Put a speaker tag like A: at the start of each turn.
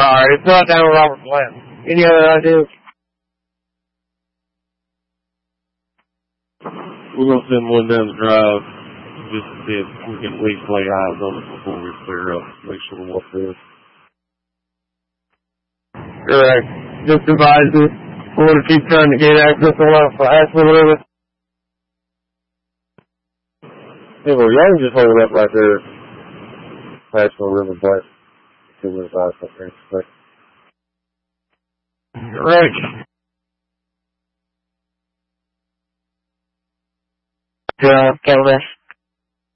A: Alright, it's not down Robert Plant. Any other ideas?
B: We're going to send one down the drive just to see if we can at least lay eyes on it before we clear up. Make sure what it is.
A: Correct. Just advise us. We want to keep trying to get access on that for Ashland River.
B: Yeah, well, y'all can just hold it up right there. Ashland River Plant. 2 minutes out of there.
A: Correct.
C: Can't miss.